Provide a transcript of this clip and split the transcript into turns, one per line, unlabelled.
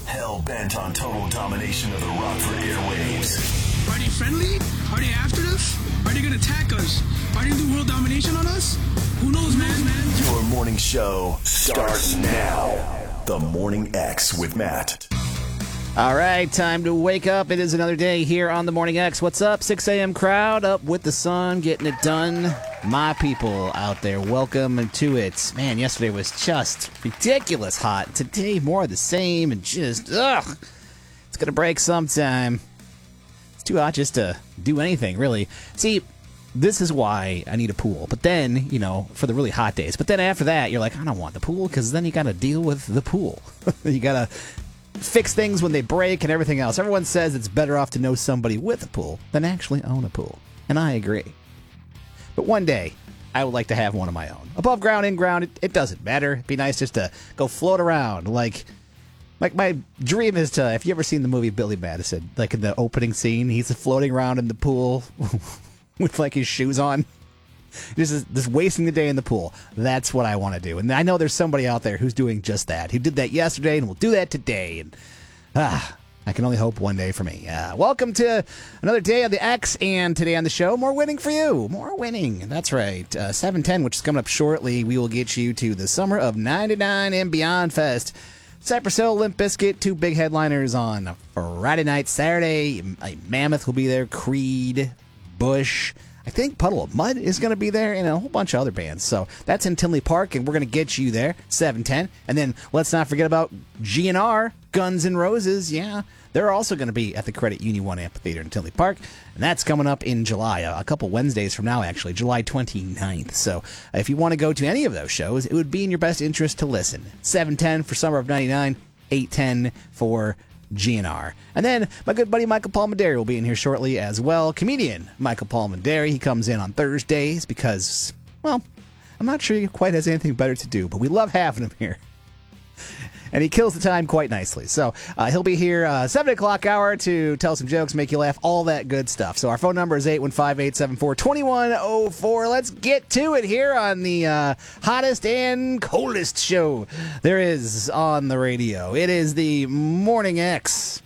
Hell bent on total domination of the Rockford airwaves.
Are they friendly? Are they after us? Are they gonna attack us? Are they gonna do world domination on us? Who knows, man?
Your morning show starts now. The Morning X with Matt.
All right, time to wake up. It is another day here on the Morning X. What's up, 6 a.m. crowd? Up with the sun, getting it done. My people out there, welcome to it. Man, yesterday was just ridiculous hot. Today, more of the same and just, it's going to break sometime. It's too hot just to do anything, really. See, this is why I need a pool. But then, for the really hot days. But then after that, you're like, I don't want the pool, because then you got to deal with the pool. You got to fix things when they break and everything else. Everyone says it's better off to know somebody with a pool than actually own a pool. And I agree. But one day, I would like to have one of my own. Above ground, in ground, it doesn't matter. It'd be nice just to go float around. Like my dream is to, if you ever seen the movie Billy Madison, like in the opening scene, he's floating around in the pool with like his shoes on. Just wasting the day in the pool. That's what I want to do. And I know there's somebody out there who's doing just that. Who did that yesterday and will do that today. And I can only hope one day for me. Welcome to another day on the X, and today on the show, more winning for you. More winning. That's right. 710, which is coming up shortly. We will get you to the Summer of 99 and Beyond Fest. Cypress Hill, Limp Bizkit, two big headliners on Friday night. Saturday, Mammoth will be there. Creed, Bush, I think Puddle of Mud is going to be there, and a whole bunch of other bands. So that's in Tinley Park, and we're going to get you there, 7:10. And then let's not forget about GNR, Guns N' Roses. Yeah, they're also going to be at the Credit Union 1 Amphitheater in Tinley Park, and that's coming up in July, a couple Wednesdays from now, actually, July 29th. So if you want to go to any of those shows, it would be in your best interest to listen. 7:10 for Summer of 99, 8:10 for GNR. And then my good buddy Michael Palminteri will be in here shortly as well. Comedian Michael Palminteri. He comes in on Thursdays because, well, I'm not sure he quite has anything better to do, but we love having him here. And he kills the time quite nicely. So he'll be here 7 o'clock hour to tell some jokes, make you laugh, all that good stuff. So our phone number is 815-874-2104. Let's get to it here on the hottest and coldest show there is on the radio. It is the Morning X.